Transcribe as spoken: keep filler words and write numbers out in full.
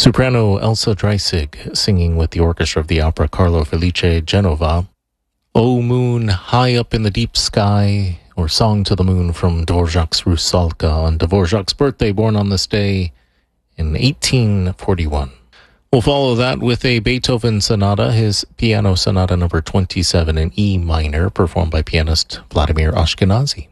Soprano Elsa Dreisig singing with the orchestra of the opera Carlo Felice Genova, O Moon High Up in the Deep Sky, or Song to the Moon from Dvorak's Rusalka on Dvorak's birthday, born on this day in eighteen forty-one. We'll follow that with a Beethoven sonata, his piano sonata number twenty-seven in E minor, performed by pianist Vladimir Ashkenazy.